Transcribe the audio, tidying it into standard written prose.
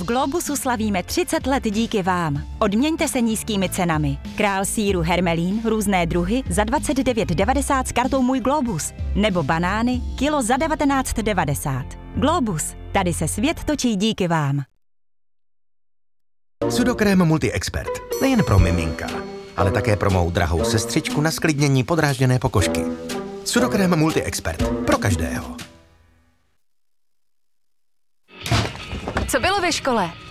V Globusu slavíme 30 let díky vám. Odměňte se nízkými cenami. Král sýru Hermelín, různé druhy za 29,90 s kartou Můj Globus. Nebo banány, kilo za 19,90. Globus, tady se svět točí díky vám. Sudokrém Multi-Expert. Nejen pro miminka, ale také pro mou drahou sestřičku na sklidnění podrážděné pokožky. Sudokrém Multi-Expert. Pro každého. Co bylo ve škole?